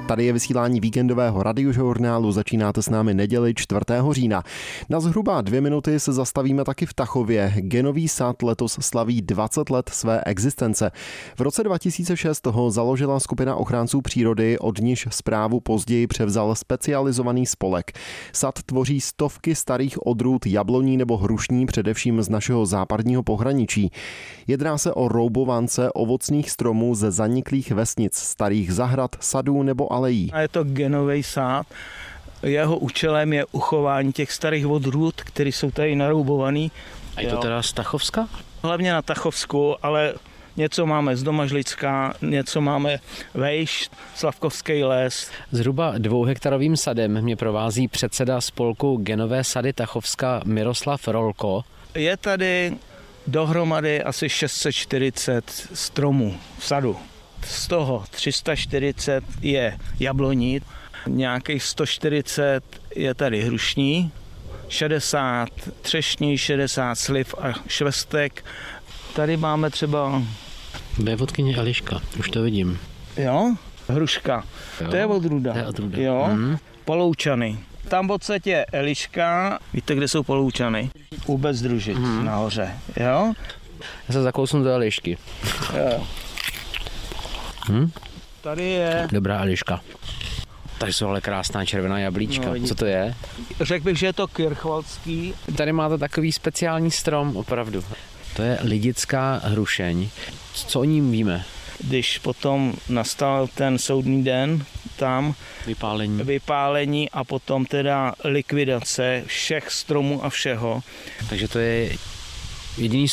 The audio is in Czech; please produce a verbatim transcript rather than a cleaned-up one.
Tady je vysílání víkendového radiožurnálu, začínáte s námi neděli čtvrtého října. Na zhruba dvě minuty se zastavíme taky v Tachově. Genový sad letos slaví dvacet let své existence. V roce dva tisíce šest ho založila skupina ochránců přírody, od níž správu později převzal specializovaný spolek. Sad tvoří stovky starých odrůd jabloní nebo hrušní, především z našeho západního pohraničí. Jedná se o roubovance ovocných stromů ze zaniklých vesnic, starých zahrad, sadů nebo alejí. A je to genový sád. Jeho účelem je uchování těch starých odrůd, které jsou tady naroubovaný. A je to teda z Tachovska? Hlavně na Tachovsku, ale něco máme z Domažlicka, něco máme vejš, Slavkovský les. Zhruba dvouhektarovým sadem mě provází předseda spolku Genové sady Tachovska Miroslav Rolko. Je tady dohromady asi šest set čtyřicet stromů v sadu. Z toho tři sta čtyřicet je jabloní, nějakých sto čtyřicet je tady hrušní, šedesát třešní, šedesát sliv a švestek. Tady máme třeba... Vévodkyně Eliška, už to vidím. Jo, hruška, jo. To je odrůda. To je odrůda. Jo, hmm. Poloučany. Tam v podstatě je Eliška, víte, kde jsou Poloučany? U Bezdružic hmm. nahoře, jo? Já se zakousnu do Elišky. Jo. Hmm? Tady je... Dobrá Eliška. Tady jsou ale krásná červená jablíčka. No, co to je? Řekl bych, že je to kirchwaldský. Tady máte takový speciální strom, opravdu. To je lidická hrušeň. Co o ním víme? Když potom nastal ten soudný den, tam vypálení. vypálení a potom teda likvidace všech stromů a všeho. Takže to je jediný